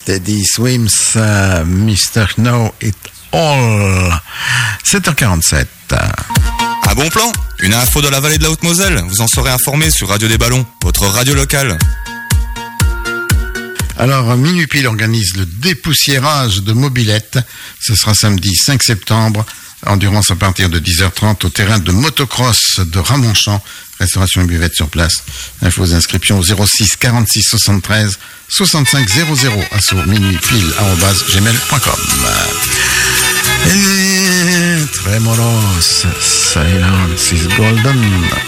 Teddy Swims, Mr. Know It All. 7h47. Un bon plan, une info de la vallée de la Haute-Moselle. Vous en serez informé sur Radio des Ballons, votre radio locale. Alors, Minuit Pile organise le dépoussiérage de mobylettes. Ce sera samedi 5 septembre. Endurance à partir de 10h30 au terrain de motocross de Ramonchamp. Restauration et buvette sur place. Infos et inscriptions au 06 46 73 65 00 asso minuitpile@gmail.com. Et Tremolos, Silence is Golden.